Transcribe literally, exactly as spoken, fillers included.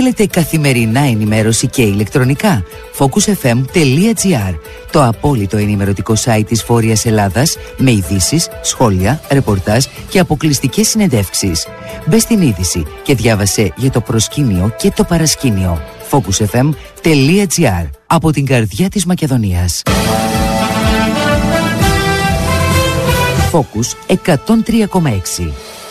Θέλετε καθημερινά ενημέρωση και ηλεκτρονικά? focusfm.gr, το απόλυτο ενημερωτικό site της Βόρειας Ελλάδας, με ειδήσεις, σχόλια, ρεπορτάζ και αποκλειστικές συνεντεύξεις. Μπες στην είδηση και διάβασε για το προσκήνιο και το παρασκήνιο. focusfm.gr, από την καρδιά της Μακεδονίας. Focus εκατόν τρία κόμμα έξι.